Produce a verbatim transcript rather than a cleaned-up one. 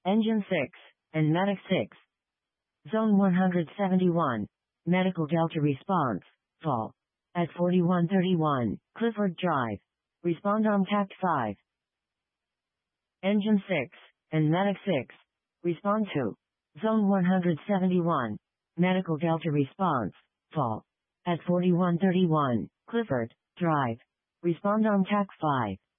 Engine six, and Medic six. Zone one hundred seventy-one, Medical Delta response, fall. At forty-one thirty-one, Clifford Drive. Respond on T A C five. Engine six, and Medic six. Respond to. Zone one hundred seventy-one, Medical Delta response, fall. At forty-one thirty-one, Clifford Drive. Respond on T A C five.